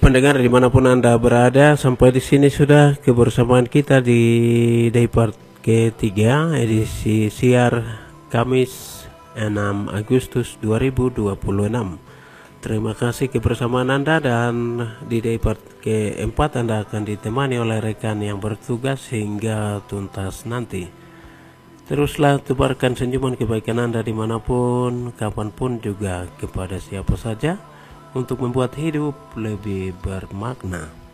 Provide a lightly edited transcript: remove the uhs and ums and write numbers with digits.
pendengar dimanapun Anda berada, sampai di sini sudah kebersamaan kita di day part ketiga edisi siar Kamis 6 Agustus 2026. Terima kasih kebersamaan Anda, dan di day part keempat Anda akan ditemani oleh rekan yang bertugas hingga tuntas nanti. Teruslah tebarkan senyuman kebaikan Anda dimanapun, kapanpun, juga kepada siapa saja, untuk membuat hidup lebih bermakna.